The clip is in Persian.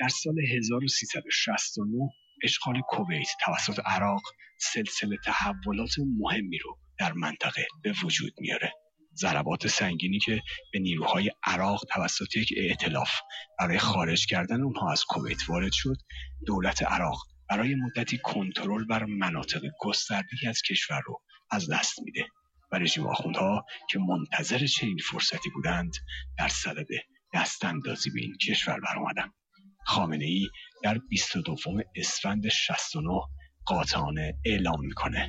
در سال 1369 اشغال کویت توسط عراق سلسله تحولات مهمی رو در منطقه به وجود میاره. ضربات سنگینی که به نیروهای عراق توسط یک ائتلاف برای خارج کردن اونها از کویت وارد شد، دولت عراق برای مدتی کنترل بر مناطق گسترده‌ای از کشور رو از دست میده و رژیم آخوندها که منتظر چنین فرصتی بودند در صدد دستاندازی به این کشور برآمدند. خامنه‌ای در 22 اسفند 69 قاطعانه اعلام میکنه